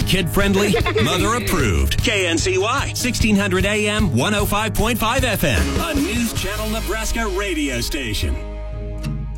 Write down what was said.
Kid-friendly, mother-approved. KNCY, 1600 AM, 105.5 FM. A News Channel Nebraska radio station.